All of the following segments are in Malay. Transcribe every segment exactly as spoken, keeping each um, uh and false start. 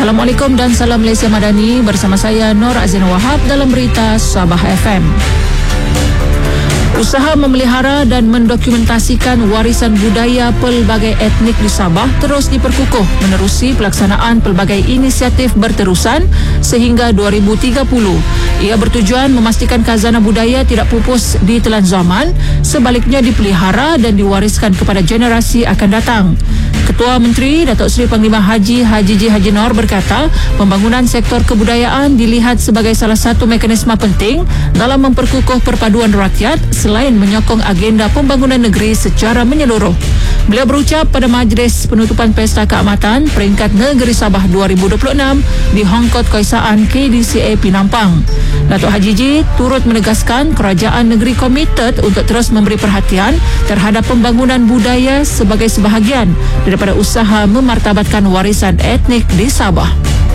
Assalamualaikum dan salam Malaysia Madani, bersama saya Nur Azin Wahab dalam berita Sabah F M. Usaha memelihara dan mendokumentasikan warisan budaya pelbagai etnik di Sabah terus diperkukuh menerusi pelaksanaan pelbagai inisiatif berterusan sehingga dua ribu tiga puluh. Ia bertujuan memastikan khazanah budaya tidak pupus di telan zaman, sebaliknya dipelihara dan diwariskan kepada generasi akan datang. Ketua Menteri Datuk Seri Panglima Haji Haji J. Haji Noor berkata, pembangunan sektor kebudayaan dilihat sebagai salah satu mekanisme penting dalam memperkukuh perpaduan rakyat selain menyokong agenda pembangunan negeri secara menyeluruh. Beliau berucap pada majlis penutupan Pesta Keamatan Peringkat Negeri Sabah dua ribu dua puluh enam di Hongkot Keisaan K D C A Penampang. Datuk Haji J turut menegaskan kerajaan negeri komited untuk terus memberi perhatian terhadap pembangunan budaya sebagai sebahagian daripada usaha memartabatkan warisan etnik di Sabah.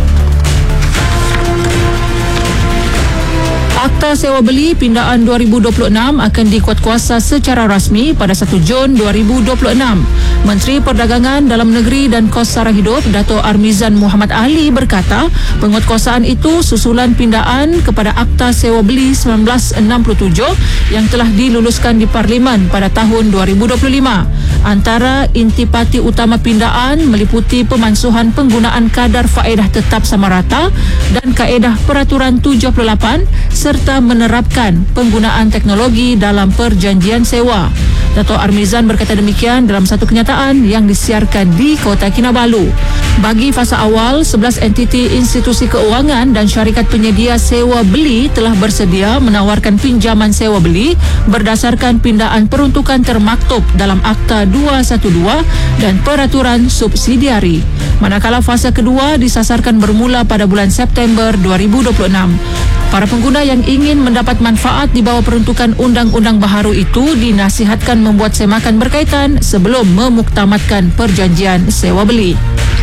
Akta Sewa Beli Pindaan dua ribu dua puluh enam akan dikuatkuasa secara rasmi pada satu Jun dua ribu dua puluh enam. Menteri Perdagangan Dalam Negeri dan Kos Sara Hidup Dato' Armizan Muhammad Ali berkata, penguatkuasaan itu susulan pindaan kepada Akta Sewa Beli seribu sembilan ratus enam puluh tujuh yang telah diluluskan di Parlimen pada tahun dua ribu dua puluh lima. Antara intipati utama pindaan meliputi pemansuhan penggunaan kadar faedah tetap sama rata dan kaedah peraturan tujuh puluh lapan serta menerapkan penggunaan teknologi dalam perjanjian sewa. Dato' Armizan berkata demikian dalam satu kenyataan yang disiarkan di Kota Kinabalu. Bagi fasa awal, sebelas entiti institusi keuangan dan syarikat penyedia sewa beli telah bersedia menawarkan pinjaman sewa beli berdasarkan pindaan peruntukan termaktub dalam Akta dua satu dua dan peraturan subsidiari. Manakala fasa kedua disasarkan bermula pada bulan September dua ribu dua puluh enam. Para pengguna yang ingin mendapat manfaat di bawah peruntukan undang-undang baharu itu dinasihatkan membuat semakan berkaitan sebelum memuktamadkan perjanjian sewa beli.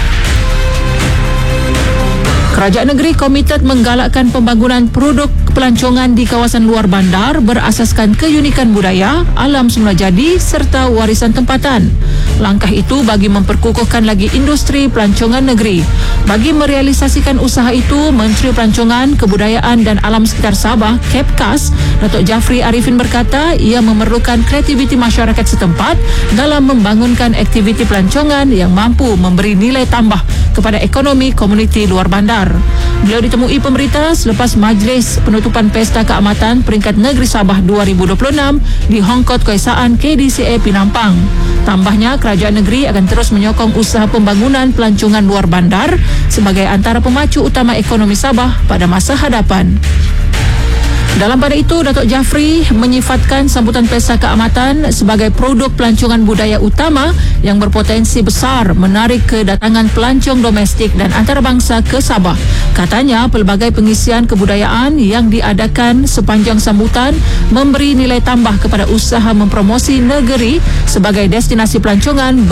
Kerajaan negeri komited menggalakkan pembangunan produk pelancongan di kawasan luar bandar berasaskan keunikan budaya, alam semula jadi serta warisan tempatan. Langkah itu bagi memperkukuhkan lagi industri pelancongan negeri. Bagi merealisasikan usaha itu, Menteri Pelancongan, Kebudayaan dan Alam Sekitar Sabah, Kepkas, Datuk Jafri Arifin berkata ia memerlukan kreativiti masyarakat setempat dalam membangunkan aktiviti pelancongan yang mampu memberi nilai tambah kepada ekonomi komuniti luar bandar. Beliau ditemui pemberita selepas majlis penutupan Pesta Keamatan Peringkat Negeri Sabah dua ribu dua puluh enam di Hongkot Keisaan K D C A Penampang. Tambahnya, kerajaan negeri akan terus menyokong usaha pembangunan pelancongan luar bandar sebagai antara pemacu utama ekonomi Sabah pada masa hadapan. Dalam pada itu, Datuk Jafri menyifatkan sambutan Pesta Keamatan sebagai produk pelancongan budaya utama yang berpotensi besar menarik kedatangan pelancong domestik dan antarabangsa ke Sabah. Katanya, pelbagai pengisian kebudayaan yang diadakan sepanjang sambutan memberi nilai tambah kepada usaha mempromosi negeri sebagai destinasi pelancongan